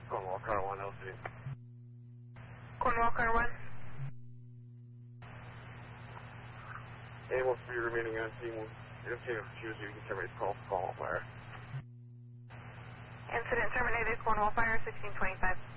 Cornwall Car 1 LC. Cornwall Car 1. Able to be remaining on team 1. If you choose, you can terminate call for call fire. Incident terminated, Cornwall Fire 1625.